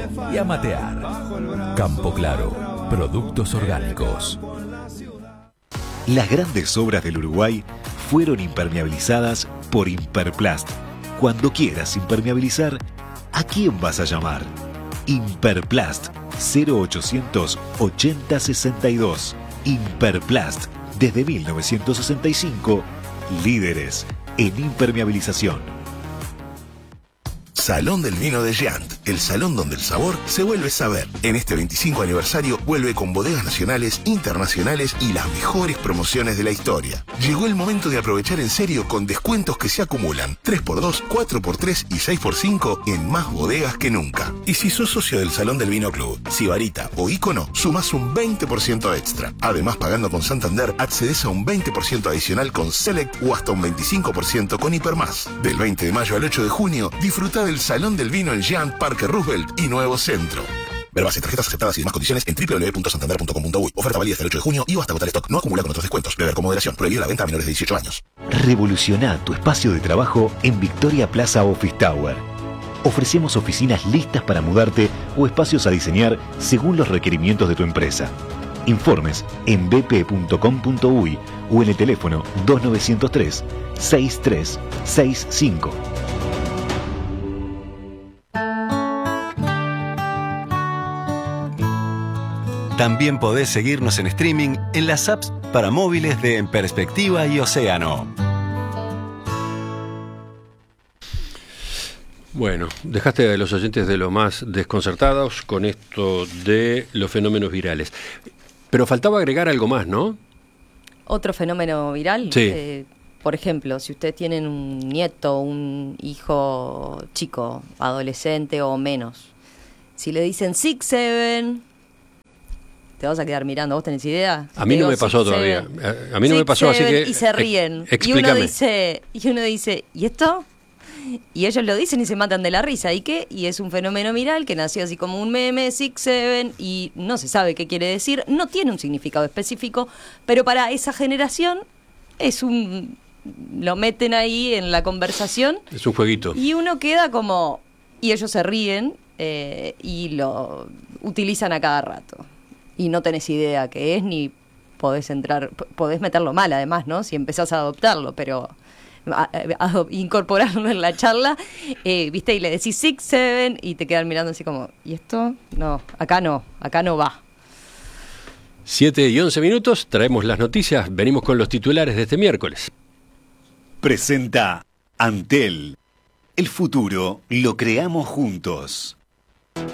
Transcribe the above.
y a matear. Campo Claro, productos orgánicos. Las grandes obras del Uruguay fueron impermeabilizadas por Imperplast. Cuando quieras impermeabilizar, ¿a quién vas a llamar? Imperplast 0800 80 62. Imperplast, desde 1965, líderes en impermeabilización. Salón del Vino de Giant, el salón donde el sabor se vuelve saber. En este 25 aniversario vuelve con bodegas nacionales, internacionales y las mejores promociones de la historia. Llegó el momento de aprovechar en serio con descuentos que se acumulan. 3x2, 4x3 y 6x5 en más bodegas que nunca. Y si sos socio del Salón del Vino Club, Sibarita o Ícono, sumás un 20% extra. Además, pagando con Santander, accedes a un 20% adicional con Select o hasta un 25% con Hipermás. Del 20 de mayo al 8 de junio, disfruta del Salón del Vino en Giant, Parque Roosevelt y Nuevo Centro. Ver base, tarjetas aceptadas y demás condiciones en www.santander.com.uy. Oferta válida hasta el 8 de junio y o hasta agotar stock. No acumula con otros descuentos. Beber con moderación. Prohibida la venta a menores de 18 años. Revoluciona tu espacio de trabajo en Victoria Plaza Office Tower. Ofrecemos oficinas listas para mudarte o espacios a diseñar según los requerimientos de tu empresa. Informes en bp.com.uy o en el teléfono 2903 6365. También podés seguirnos en streaming en las apps para móviles de En Perspectiva y Océano. Bueno, dejaste a los oyentes de lo más desconcertados con esto de los fenómenos virales. Pero faltaba agregar algo más, ¿no? Otro fenómeno viral. Sí. Por ejemplo, si ustedes tienen un nieto, un hijo chico, adolescente o menos, si le dicen 6, 7... ¿Te vas a quedar mirando? ¿Vos tenés idea? A mí no me pasó todavía. A mí no me pasó, así que... Y se ríen. Explícame. Y uno dice, ¿y esto? Y ellos lo dicen y se matan de la risa. ¿Y qué? Y es un fenómeno viral que nació así como un meme, 6, 7, y no se sabe qué quiere decir. No tiene un significado específico, pero para esa generación es un... Lo meten ahí en la conversación. Es un jueguito. Y uno queda como... Y ellos se ríen y lo utilizan a cada rato. Y no tenés idea qué es, ni podés meterlo mal además, ¿no? Si empezás a adoptarlo, pero incorporarlo en la charla, ¿viste? Y le decís 6, 7 y te quedan mirando así como, ¿y esto? No, acá no va. 7:11, traemos las noticias, venimos con los titulares de este miércoles. Presenta Antel. El futuro lo creamos juntos.